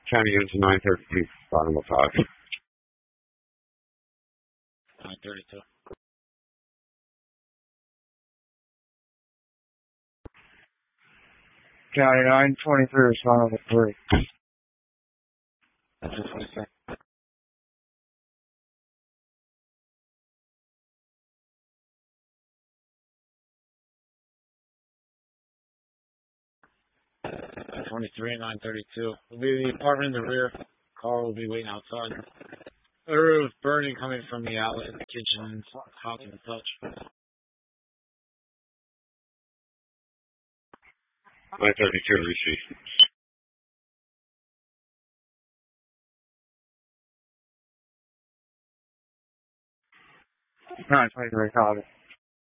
County units 932, bottom of 5. 932. County 923, respond to 3. 226. .23, 932. Will be the apartment in the rear. Car will be waiting outside. The roof burning coming from the outlet in the kitchen and hot to the touch. 932, receive. Nine 23, copy.